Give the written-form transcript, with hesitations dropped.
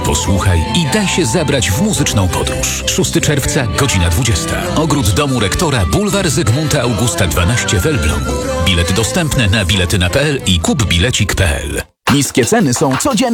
Posłuchaj i daj się zabrać w muzyczną podróż. 6 czerwca, godzina 20. Ogród Domu Rektora, Bulwar Zygmunta Augusta 12 w Elblągu. Bilety dostępne na biletyna.pl i kupbilecik.pl. Niskie ceny są codzienne.